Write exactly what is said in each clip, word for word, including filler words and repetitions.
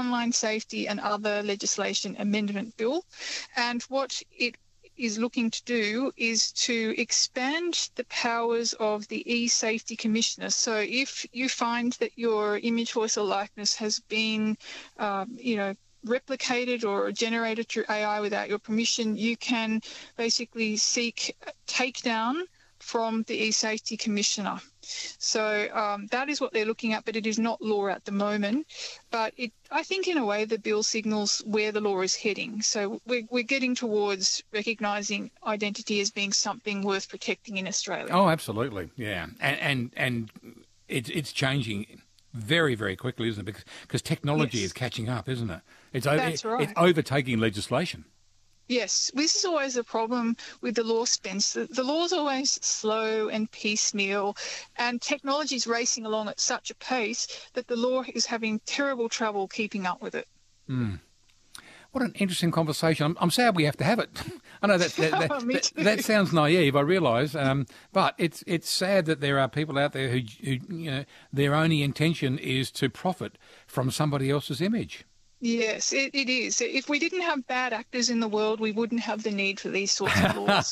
Online Safety and Other Legislation Amendment Bill. And what it is looking to do is to expand the powers of the e-safety commissioner. So if you find that your image, voice or likeness has been, um, you know, replicated or generated through A I without your permission, you can basically seek takedown from the e-safety commissioner. So um, that is what they're looking at, but it is not law at the moment. But it, I think in a way the bill signals where the law is heading. So we're, we're getting towards recognising identity as being something worth protecting in Australia. Oh, absolutely, yeah. And and, and it's, it's changing very, very quickly, isn't it? Because because technology yes. is catching up, isn't it? It's, That's it, right. It's overtaking legislation. Yes, this is always a problem with the law, Spence. The, the law is always slow and piecemeal, and technology is racing along at such a pace that the law is having terrible trouble keeping up with it. Mm. What an interesting conversation. I'm, I'm sad we have to have it. I know that that, that, that, that sounds naive, I realise, um, but it's it's sad that there are people out there who, who, you know, their only intention is to profit from somebody else's image. Yes, it, it is. If we didn't have bad actors in the world, we wouldn't have the need for these sorts of laws.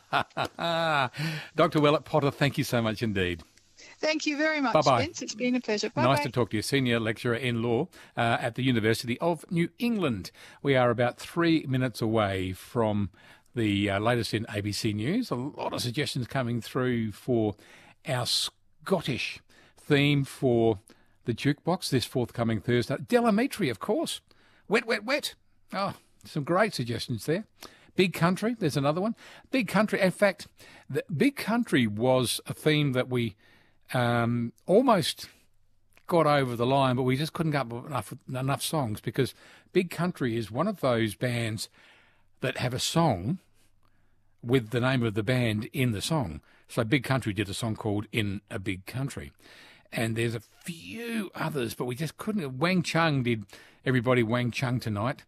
Doctor Willett Potter, thank you so much indeed. Thank you very much, Bye-bye. Vince. It's been a pleasure. Bye-bye. Nice to talk to you, Senior Lecturer in Law uh, at the University of New England. We are about three minutes away from the uh, latest in A B C News. A lot of suggestions coming through for our Scottish theme for the jukebox this forthcoming Thursday. Delamitri, of course. Wet, wet, wet. Oh, some great suggestions there. Big Country, there's another one. Big Country, in fact, the Big Country was a theme that we um, almost got over the line, but we just couldn't get enough, enough songs because Big Country is one of those bands that have a song with the name of the band in the song. So Big Country did a song called In a Big Country. And there's a few others, but we just couldn't. Wang Chung did Everybody Wang Chung Tonight.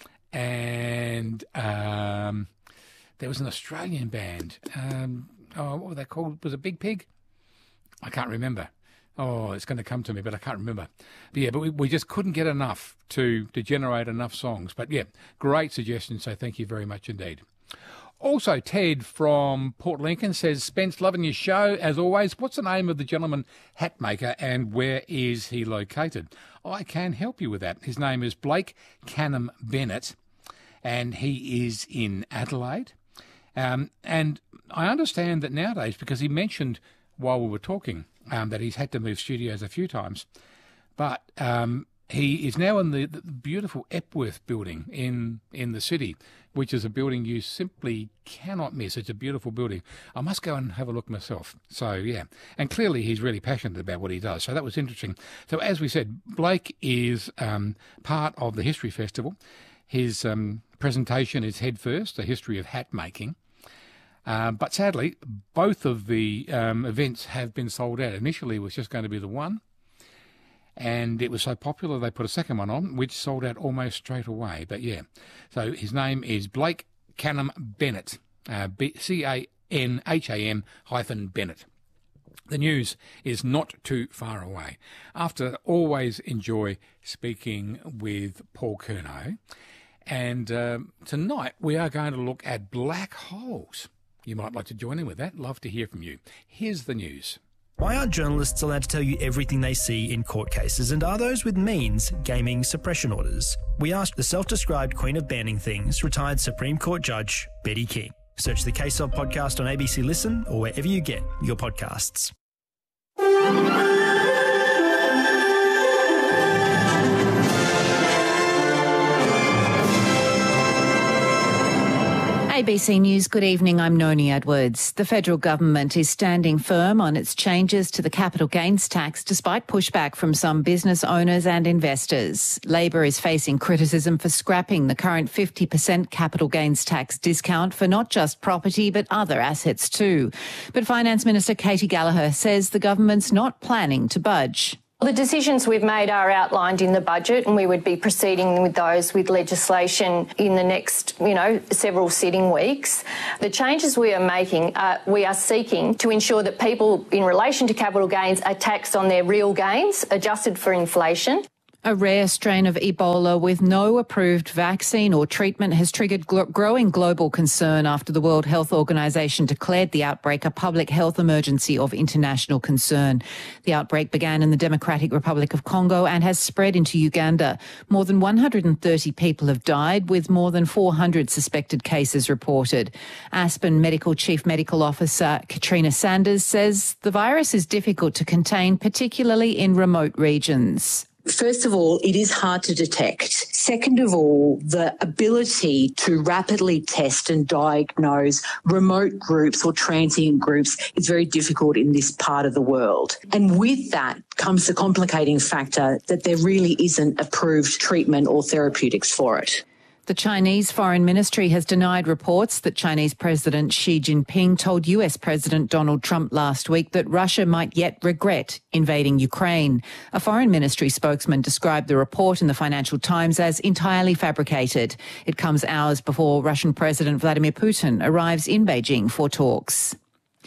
And um, there was an Australian band. Um, oh, what were they called? Was it Big Pig? I can't remember. Oh, it's going to come to me, but I can't remember. But yeah, but we, we just couldn't get enough to, to generate enough songs. But yeah, great suggestion, so thank you very much indeed. Also, Ted from Port Lincoln says, Spence, loving your show, as always. What's the name of the gentleman hat maker and where is he located? I can help you with that. His name is Blake Canham Bennett, and he is in Adelaide. Um, and I understand that nowadays, because he mentioned while we were talking um, that he's had to move studios a few times, but um, he is now in the, the beautiful Epworth building in, in the city, which is a building you simply cannot miss. It's a beautiful building. I must go and have a look myself. So, yeah. And clearly he's really passionate about what he does. So that was interesting. So, as we said, Blake is um, part of the History Festival. His um, presentation is Head First, a history of hat making. Uh, but sadly, both of the um, events have been sold out. Initially, it was just going to be the one. And it was so popular they put a second one on, which sold out almost straight away. But yeah, so his name is Blake Canham Bennett, uh, C A N H A M hyphen Bennett. The news is not too far away. After always enjoy speaking with Paul Curnow. And uh, tonight we are going to look at black holes. You might like to join in with that. Love to hear from you. Here's the news. Why aren't journalists allowed to tell you everything they see in court cases, and are those with means gaming suppression orders? We asked the self-described queen of banning things, retired Supreme Court Judge Betty King. Search the Case Of podcast on A B C Listen or wherever you get your podcasts. A B C News, good evening. I'm Noni Edwards. The federal government is standing firm on its changes to the capital gains tax despite pushback from some business owners and investors. Labor is facing criticism for scrapping the current fifty percent capital gains tax discount for not just property but other assets too. But Finance Minister Katy Gallagher says the government's not planning to budge. The decisions we've made are outlined in the budget, and we would be proceeding with those with legislation in the next, you know, several sitting weeks. The changes we are making, uh, we are seeking to ensure that people in relation to capital gains are taxed on their real gains, adjusted for inflation. A rare strain of Ebola with no approved vaccine or treatment has triggered gl- growing global concern after the World Health Organization declared the outbreak a public health emergency of international concern. The outbreak began in the Democratic Republic of Congo and has spread into Uganda. More than one hundred thirty people have died, with more than four hundred suspected cases reported. Aspen Medical Chief Medical Officer Katrina Sanders says the virus is difficult to contain, particularly in remote regions. First of all, it is hard to detect. Second of all, the ability to rapidly test and diagnose remote groups or transient groups is very difficult in this part of the world. And with that comes the complicating factor that there really isn't approved treatment or therapeutics for it. The Chinese Foreign Ministry has denied reports that Chinese President Xi Jinping told U S President Donald Trump last week that Russia might yet regret invading Ukraine. A Foreign Ministry spokesman described the report in the Financial Times as entirely fabricated. It comes hours before Russian President Vladimir Putin arrives in Beijing for talks.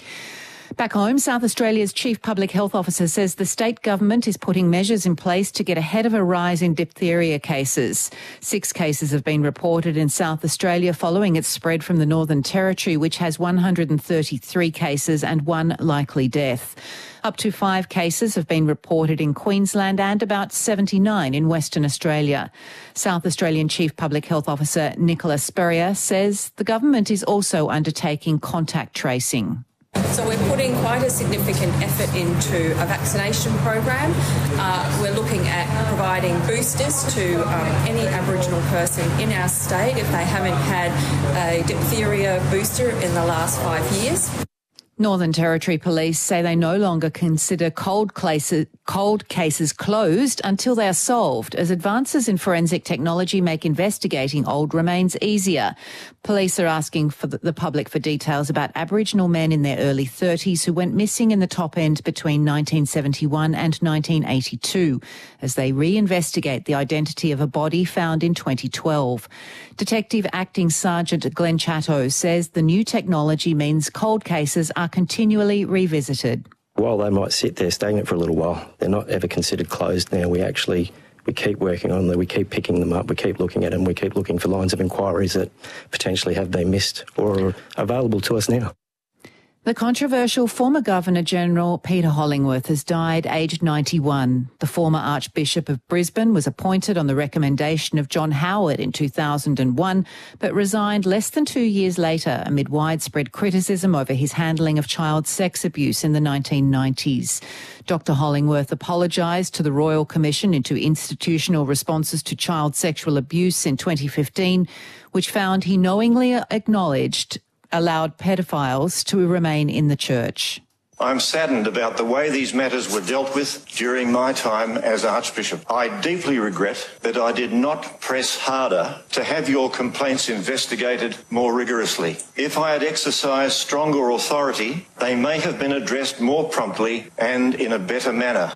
Back home, South Australia's Chief Public Health Officer says the state government is putting measures in place to get ahead of a rise in diphtheria cases. Six cases have been reported in South Australia following its spread from the Northern Territory, which has one hundred thirty-three cases and one likely death. Up to five cases have been reported in Queensland and about seventy-nine in Western Australia. South Australian Chief Public Health Officer Nicola Spurrier says the government is also undertaking contact tracing. So we're putting quite a significant effort into a vaccination program. Uh, we're looking at providing boosters to um, any Aboriginal person in our state if they haven't had a diphtheria booster in the last five years. Northern Territory Police say they no longer consider cold cases, cold cases closed until they are solved, as advances in forensic technology make investigating old remains easier. Police are asking for the public for details about Aboriginal men in their early thirties who went missing in the top end between nineteen seventy-one and nineteen eighty-two, as they reinvestigate the identity of a body found in twenty twelve. Detective Acting Sergeant Glenn Chatto says the new technology means cold cases are continually revisited. While they might sit there stagnant for a little while, they're not ever considered closed now. We actually we keep working on them, we keep picking them up, we keep looking at them, we keep looking for lines of inquiries that potentially have been missed or are available to us now. The controversial former Governor-General Peter Hollingworth has died aged ninety-one. The former Archbishop of Brisbane was appointed on the recommendation of John Howard in two thousand one, but resigned less than two years later amid widespread criticism over his handling of child sex abuse in the nineteen nineties. Doctor Hollingworth apologised to the Royal Commission into Institutional Responses to Child Sexual Abuse in twenty fifteen, which found he knowingly acknowledged allowed pedophiles to remain in the church. I'm saddened about the way these matters were dealt with during my time as Archbishop. I deeply regret that I did not press harder to have your complaints investigated more rigorously. If I had exercised stronger authority, they may have been addressed more promptly and in a better manner.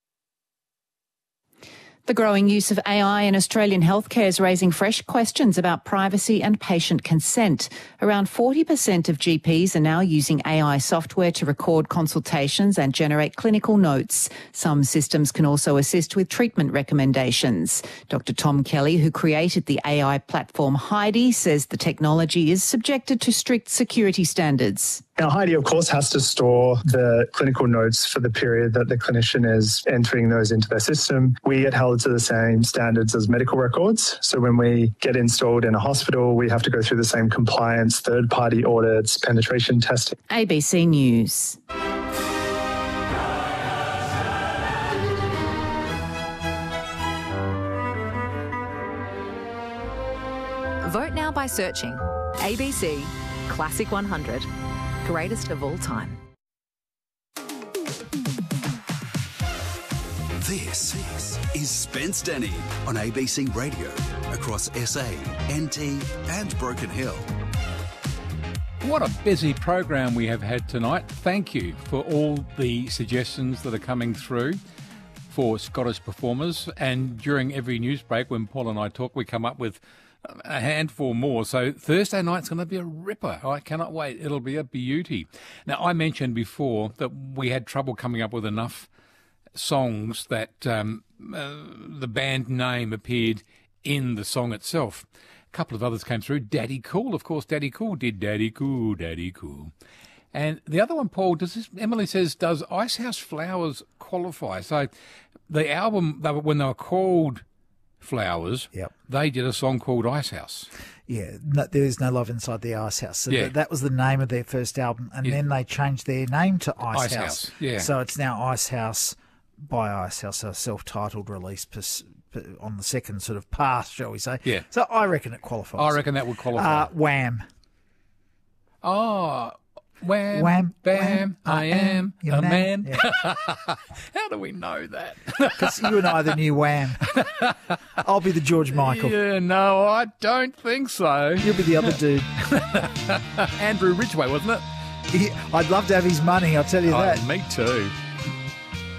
The growing use of A I in Australian healthcare is raising fresh questions about privacy and patient consent. Around forty percent of G Ps are now using A I software to record consultations and generate clinical notes. Some systems can also assist with treatment recommendations. Doctor Tom Kelly, who created the A I platform Heidi, says the technology is subjected to strict security standards. Now, Heidi, of course, has to store the clinical notes for the period that the clinician is entering those into their system. We get held to the same standards as medical records. So when we get installed in a hospital, we have to go through the same compliance, third-party audits, penetration testing. A B C News. Vote now by searching A B C Classic one hundred. Greatest of all time. This is Spence Denny on A B C Radio across S A, N T and Broken Hill. What a busy program we have had tonight. Thank you for all the suggestions that are coming through for Scottish performers. And during every news break, when Paul and I talk, we come up with a handful more. So Thursday night's going to be a ripper. I cannot wait. It'll be a beauty. Now, I mentioned before that we had trouble coming up with enough songs that um, uh, the band name appeared in the song itself. A couple of others came through. Daddy Cool, of course, Daddy Cool did Daddy Cool, Daddy Cool. And the other one, Paul, does this, Emily says, does Icehouse Flowers qualify? So the album, they were, when they were called Flowers, yep. they did a song called Icehouse. Yeah, no, There Is No Love Inside the Icehouse. So Yeah. that, that was the name of their first album, and Yeah. then they changed their name to Icehouse. Icehouse, yeah. So it's now Icehouse by Icehouse, a self-titled release pers- per- on the second sort of path, shall we say. Yeah. So I reckon it qualifies. I reckon that would qualify. Uh, Wham. Oh, wham, Wham, bam, wham, I am your a man. man. How do we know that? Because you and I are the new Wham. I'll be the George Michael. Yeah, no, I don't think so. You'll be the other dude. Andrew Ridgway, wasn't it? He, I'd love to have his money, I'll tell you Oh, that. me too.